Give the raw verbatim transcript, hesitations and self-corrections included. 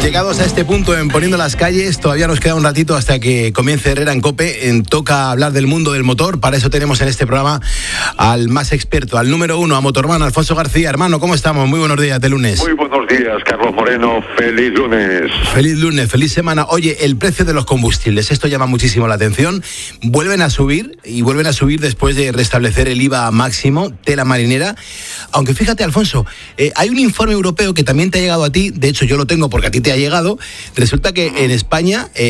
Llegados a este punto en Poniendo las Calles, todavía nos queda un ratito hasta que comience Herrera en COPE. En, toca hablar del mundo del motor. Para eso tenemos en este programa al más experto, al número uno, a Motorman, Alfonso García. Hermano, ¿cómo estamos? Muy buenos días de lunes. Muy buenos días, Carlos Moreno. Feliz lunes. Feliz lunes, feliz semana. Oye, el precio de los combustibles, esto llama muchísimo la atención. Vuelven a subir y vuelven a subir después de restablecer el I V A máximo, tela marinera. Aunque fíjate, Alfonso, eh, hay un informe europeo que también te ha llegado a ti. De hecho, yo lo tengo porque a ti te ha llegado. Resulta que en España... Eh,